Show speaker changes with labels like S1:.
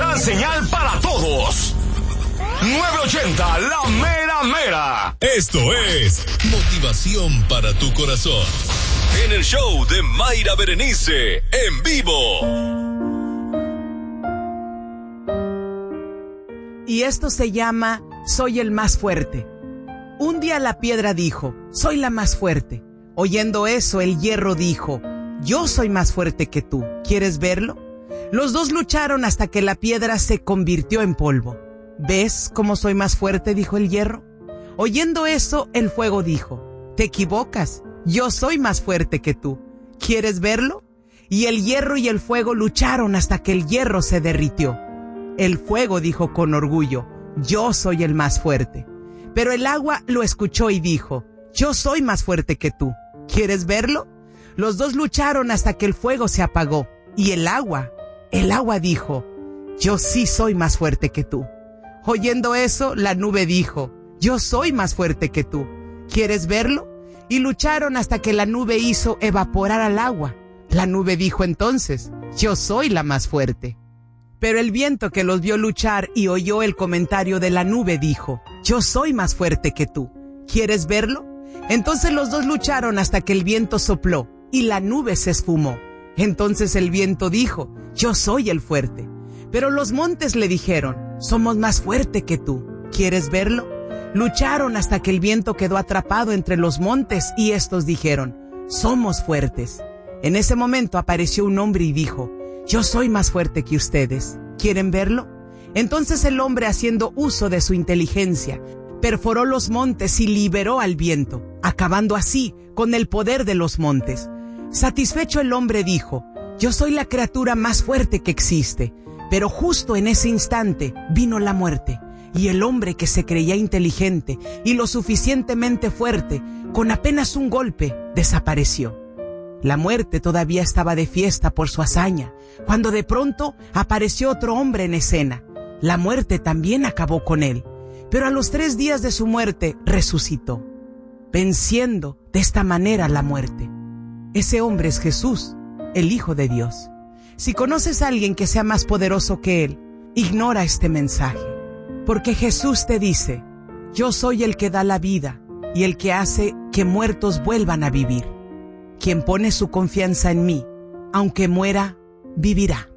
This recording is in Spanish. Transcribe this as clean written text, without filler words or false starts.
S1: gran señal para todos. 980, la mera mera.
S2: Esto es motivación para tu corazón. En el show de Mayra Berenice, en vivo.
S3: Y esto se llama Soy el más fuerte. Un día la piedra dijo, soy la más fuerte. Oyendo eso, el hierro dijo, yo soy más fuerte que tú. ¿Quieres verlo? Los dos lucharon hasta que la piedra se convirtió en polvo. ¿Ves cómo soy más fuerte?, dijo el hierro. Oyendo eso, el fuego dijo, te equivocas, yo soy más fuerte que tú. ¿Quieres verlo? Y el hierro y el fuego lucharon hasta que el hierro se derritió. El fuego dijo con orgullo, yo soy el más fuerte. Pero el agua lo escuchó y dijo, yo soy más fuerte que tú. ¿Quieres verlo? Los dos lucharon hasta que el fuego se apagó. Y el agua dijo, yo sí soy más fuerte que tú. Oyendo eso, la nube dijo, yo soy más fuerte que tú. ¿Quieres verlo? Y lucharon hasta que la nube hizo evaporar al agua. La nube dijo entonces, yo soy la más fuerte. Pero el viento que los vio luchar y oyó el comentario de la nube dijo, yo soy más fuerte que tú. ¿Quieres verlo? Entonces los dos lucharon hasta que el viento sopló y la nube se esfumó. Entonces el viento dijo, yo soy el fuerte. Pero los montes le dijeron, somos más fuerte que tú. ¿Quieres verlo? Lucharon hasta que el viento quedó atrapado entre los montes y estos dijeron, somos fuertes. En ese momento apareció un hombre y dijo, yo soy más fuerte que ustedes. ¿Quieren verlo? Entonces el hombre, haciendo uso de su inteligencia, perforó los montes y liberó al viento, acabando así con el poder de los montes. Satisfecho, el hombre dijo, yo soy la criatura más fuerte que existe. Pero justo en ese instante vino la muerte, y el hombre que se creía inteligente y lo suficientemente fuerte, con apenas un golpe, desapareció. La muerte todavía estaba de fiesta por su hazaña, cuando de pronto apareció otro hombre en escena. La muerte también acabó con él, pero a los 3 días de su muerte resucitó, venciendo de esta manera la muerte. Ese hombre es Jesús, el Hijo de Dios. Si conoces a alguien que sea más poderoso que él, ignora este mensaje, porque Jesús te dice, yo soy el que da la vida y el que hace que muertos vuelvan a vivir. Quien pone su confianza en mí, aunque muera, vivirá.